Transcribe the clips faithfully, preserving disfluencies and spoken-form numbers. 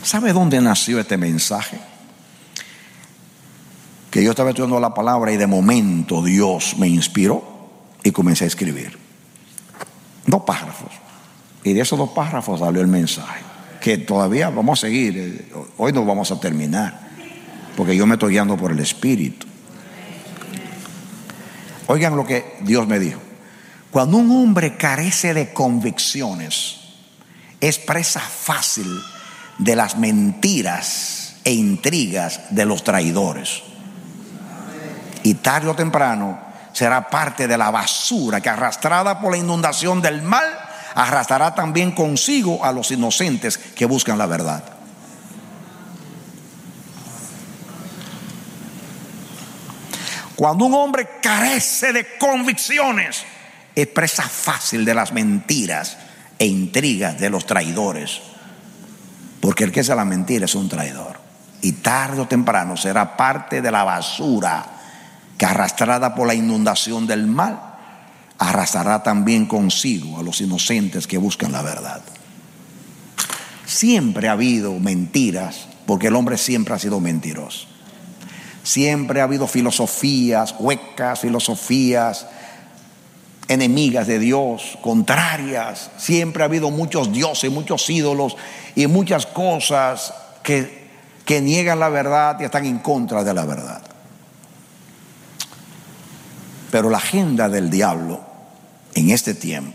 ¿Sabe dónde nació este mensaje? Que yo estaba estudiando la palabra y de momento Dios me inspiró y comencé a escribir dos párrafos, y de esos dos párrafos salió el mensaje, que todavía vamos a seguir. Hoy no vamos a terminar porque yo me estoy guiando por el Espíritu. Oigan lo que Dios me dijo: cuando un hombre carece de convicciones, es presa fácil de las mentiras e intrigas de los traidores, y tarde o temprano será parte de la basura que, arrastrada por la inundación del mal, arrastrará también consigo a los inocentes que buscan la verdad. Cuando un hombre carece de convicciones, es presa fácil de las mentiras e intrigas de los traidores, porque el que hace la mentira es un traidor, y tarde o temprano será parte de la basura que, arrastrada por la inundación del mal, arrastrará también consigo a los inocentes que buscan la verdad. Siempre ha habido mentiras, porque el hombre siempre ha sido mentiroso. Siempre ha habido filosofías huecas, filosofías enemigas de Dios, contrarias. Siempre ha habido muchos dioses, muchos ídolos y muchas cosas que, que niegan la verdad y están en contra de la verdad. Pero la agenda del diablo en este tiempo,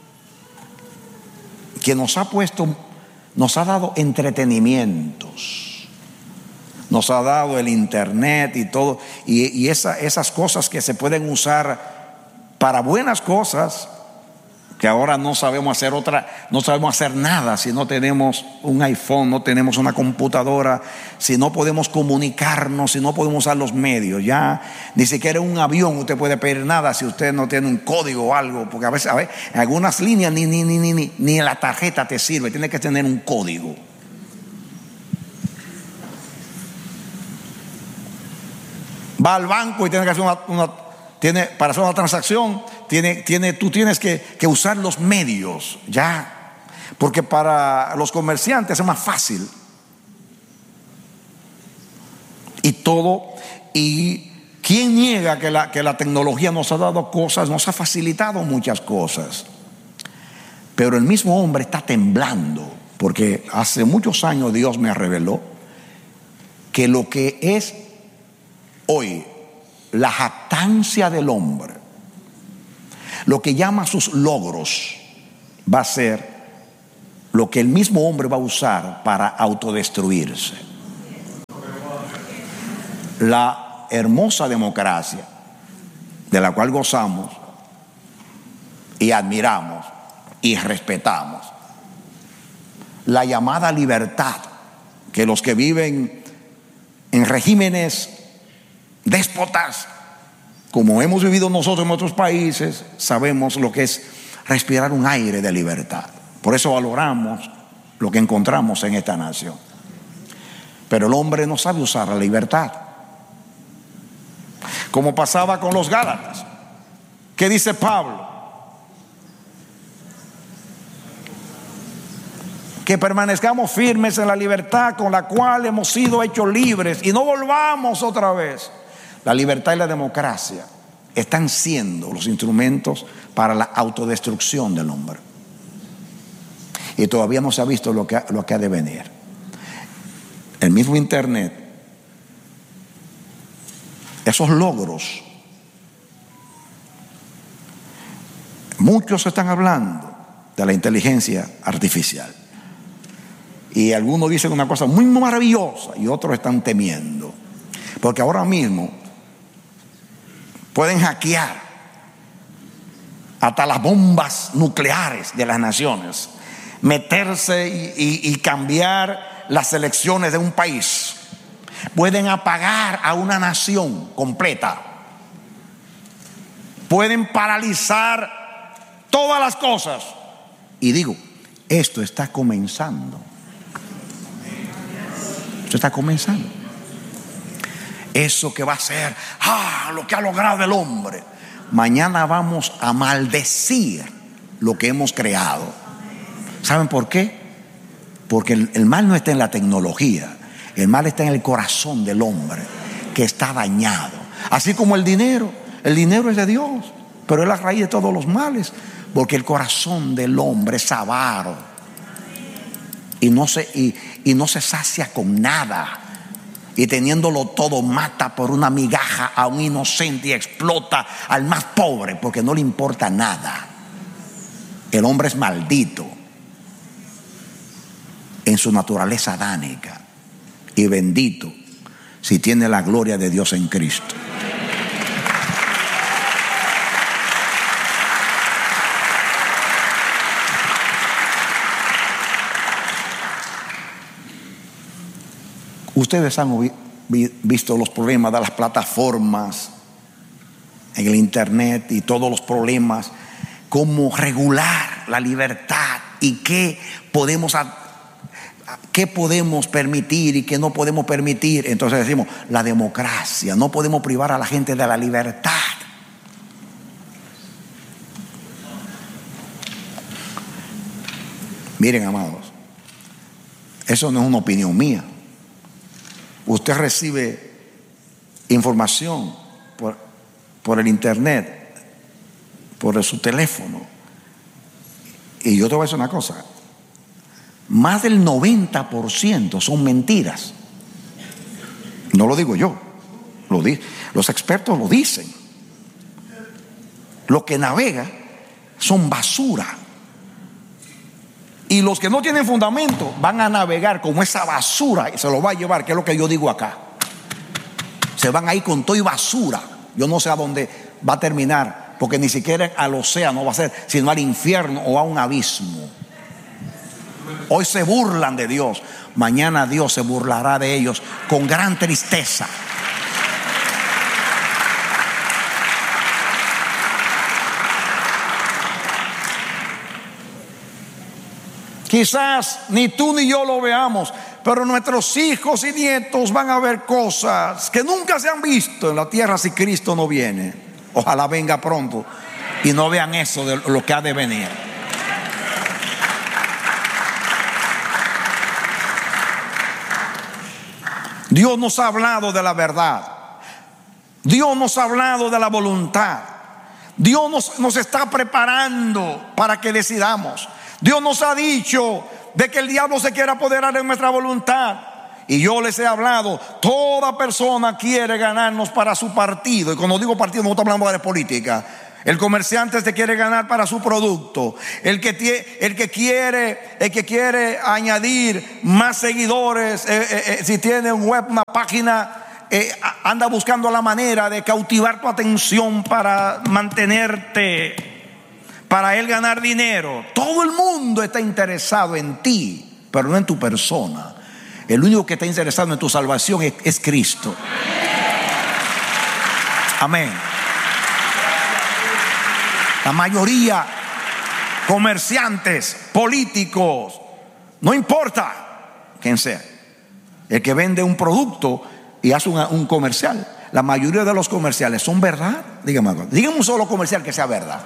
que nos ha puesto, nos ha dado entretenimientos, nos ha dado el internet y todo, y, y esa, esas cosas que se pueden usar para buenas cosas, que ahora no sabemos hacer otra, no sabemos hacer nada si no tenemos un iPhone, no tenemos una computadora, si no podemos comunicarnos, si no podemos usar los medios. Ya ni siquiera un avión usted puede pedir nada si usted no tiene un código o algo, porque a veces, a veces en algunas líneas ni, ni, ni, ni, ni, ni la tarjeta te sirve, tiene que tener un código. Va al banco y tiene que hacer una, una tiene, para hacer una transacción, tiene, tiene, tú tienes que, que usar los medios, ya, porque para los comerciantes es más fácil. Y todo, y ¿quién niega que la, que la tecnología nos ha dado cosas, nos ha facilitado muchas cosas? Pero el mismo hombre está temblando, porque hace muchos años Dios me reveló que lo que es hoy la jactancia del hombre, lo que llama sus logros, va a ser lo que el mismo hombre va a usar para autodestruirse. La hermosa democracia de la cual gozamos y admiramos y respetamos, la llamada libertad, que los que viven en regímenes déspotas, como hemos vivido nosotros en nuestros países, sabemos lo que es respirar un aire de libertad. Por eso valoramos lo que encontramos en esta nación. Pero el hombre no sabe usar la libertad, como pasaba con los Gálatas. ¿Qué dice Pablo? Que permanezcamos firmes en la libertad con la cual hemos sido hechos libres, y no volvamos otra vez. La libertad y la democracia están siendo los instrumentos para la autodestrucción del hombre, y todavía no se ha visto lo que, lo que ha de venir. El mismo internet, esos logros, muchos están hablando de la inteligencia artificial, y algunos dicen una cosa muy maravillosa y otros están temiendo, porque ahora mismo pueden hackear hasta las bombas nucleares de las naciones, meterse y, y, y cambiar las elecciones de un país. Pueden apagar a una nación completa. Pueden paralizar todas las cosas. Y digo, esto está comenzando. Esto está comenzando. Eso que va a ser, ah, lo que ha logrado el hombre. Mañana vamos a maldecir lo que hemos creado. ¿Saben por qué? Porque el, el mal no está en la tecnología, el mal está en el corazón del hombre, que está dañado. Así como el dinero, el dinero es de Dios, pero es la raíz de todos los males, porque el corazón del hombre es avaro y no se, y, y no se sacia con nada, y teniéndolo todo mata por una migaja a un inocente y explota al más pobre porque no le importa nada. El hombre es maldito en su naturaleza adánica, y bendito si tiene la gloria de Dios en Cristo. Ustedes han visto los problemas de las plataformas en el internet y todos los problemas, cómo regular la libertad y qué podemos, qué podemos permitir y qué no podemos permitir. Entonces decimos, la democracia, no podemos privar a la gente de la libertad. Miren, amados, eso no es una opinión mía. Usted recibe información por, por el internet, por su teléfono. Y yo te voy a decir una cosa: más del noventa por ciento son mentiras. No lo digo yo, lo di, los expertos lo dicen. Lo que navega son basura. Y los que no tienen fundamento van a navegar como esa basura y se lo va a llevar, que es lo que yo digo acá. Se van a ir con todo y basura. Yo no sé a dónde va a terminar, porque ni siquiera al océano va a ser, sino al infierno o a un abismo. Hoy se burlan de Dios, mañana Dios se burlará de ellos con gran tristeza. Quizás ni tú ni yo lo veamos, pero nuestros hijos y nietos van a ver cosas que nunca se han visto en la tierra si Cristo no viene. Ojalá venga pronto y no vean eso de lo que ha de venir. Dios nos ha hablado de la verdad. Dios nos ha hablado de la voluntad. Dios nos, nos está preparando para que decidamos. Dios nos ha dicho de que el diablo se quiere apoderar de nuestra voluntad. Y yo les he hablado, toda persona quiere ganarnos para su partido. Y cuando digo partido no estoy hablando de política. El comerciante se quiere ganar para su producto. El que, tie, el que, quiere, el que quiere añadir más seguidores, eh, eh, eh, si tiene un web, una página, eh, anda buscando la manera de cautivar tu atención para mantenerte, para él ganar dinero. Todo el mundo está interesado en ti, pero no en tu persona. El único que está interesado en tu salvación es, es Cristo. Amén. La mayoría, comerciantes, políticos, no importa quién sea, el que vende un producto y hace una, un comercial, la mayoría de los comerciales son verdad. Dígame, dígame un solo comercial que sea verdad.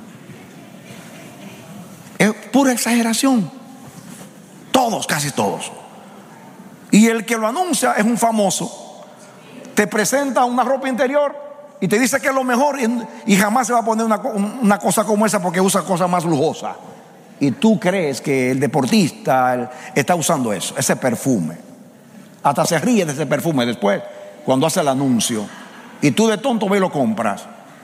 Es pura exageración. Todos, casi todos. Y el que lo anuncia es un famoso. Te presenta una ropa interior y te dice que es lo mejor, y, y jamás se va a poner una, una cosa como esa porque usa cosas más lujosas. Y tú crees que el deportista el, está usando eso, ese perfume. Hasta se ríe de ese perfume después cuando hace el anuncio. Y tú de tonto ve y lo compras.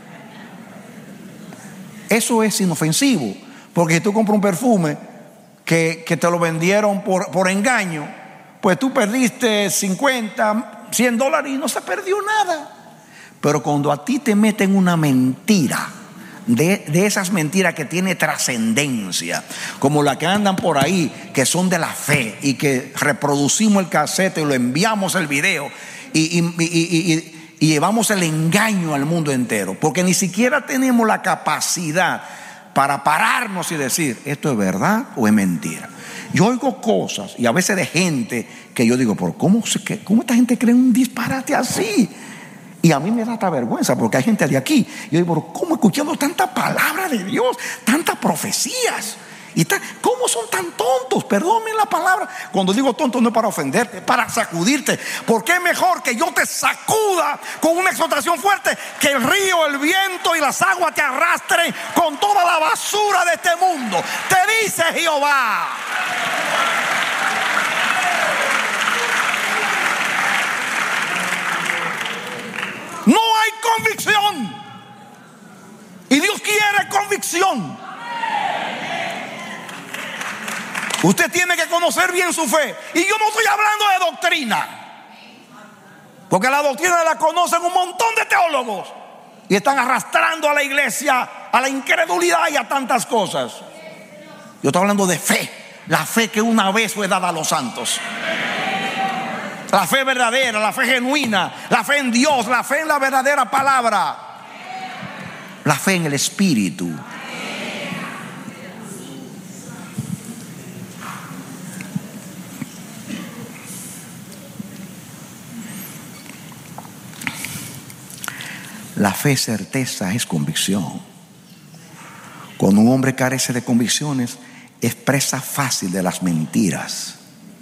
Eso es inofensivo. Porque si tú compras un perfume que, que te lo vendieron por, por engaño, pues tú perdiste cincuenta, cien dólares y no se perdió nada. Pero cuando a ti te meten una mentira, de, de esas mentiras que tiene trascendencia, como la que andan por ahí, que son de la fe, y que reproducimos el cassette y lo enviamos el video y, y, y, y, y, y llevamos el engaño al mundo entero, porque ni siquiera tenemos la capacidad para pararnos y decir, ¿esto es verdad o es mentira? Yo oigo cosas y a veces de gente que yo digo, ¿por cómo, se, cómo esta gente cree un disparate así? Y a mí me da esta vergüenza porque hay gente de aquí. Yo digo, ¿cómo escuchando tanta palabra de Dios, tantas profecías? Y ta- ¿Cómo son tan tontos? Perdónme la palabra. Cuando digo tonto no es para ofenderte, es para sacudirte. Porque es mejor que yo te sacuda con una exhortación fuerte, que el río, el viento y las aguas te arrastren con toda la basura de este mundo. Te dice Jehová. No hay convicción. Y Dios quiere convicción. Usted tiene que conocer bien su fe. Y yo no estoy hablando de doctrina, porque la doctrina la conocen un montón de teólogos y están arrastrando a la iglesia a la incredulidad y a tantas cosas. Yo estoy hablando de fe. La fe que una vez fue dada a los santos. La fe verdadera, la fe genuina, la fe en Dios, la fe en la verdadera palabra, la fe en el Espíritu. La fe certeza es convicción. Cuando un hombre carece de convicciones, es presa fácil de las mentiras.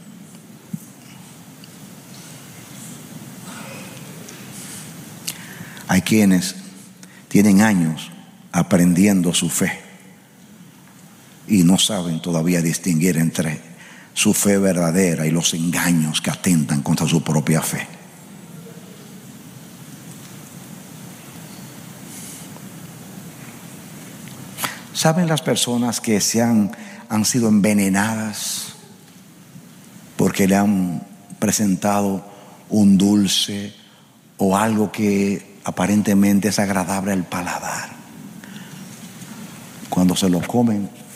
Hay quienes tienen años aprendiendo su fe y no saben todavía distinguir entre su fe verdadera y los engaños que atentan contra su propia fe. ¿Saben las personas que se han, han sido envenenadas porque le han presentado un dulce o algo que aparentemente es agradable al paladar? Cuando se lo comen,